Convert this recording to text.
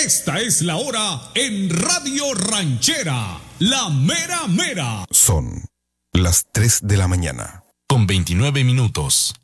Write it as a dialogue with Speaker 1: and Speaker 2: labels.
Speaker 1: Esta es la hora en Radio Ranchera, la mera mera.
Speaker 2: Son las 3 de la mañana.
Speaker 3: Con 29 minutos.